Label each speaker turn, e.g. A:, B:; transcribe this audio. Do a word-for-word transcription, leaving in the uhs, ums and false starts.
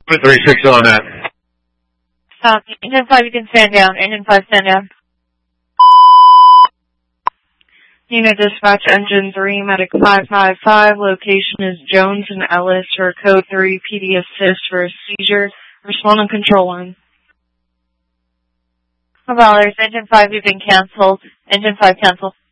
A: three six on that.
B: Stop. Engine five, you can stand down. Engine five, stand down. Unit dispatch, engine three, medic five five five. Location is Jones and Ellis for code three, P D assist for a seizure. Respond on control line. Dollars. Engine five, you've been canceled. Engine five, cancel.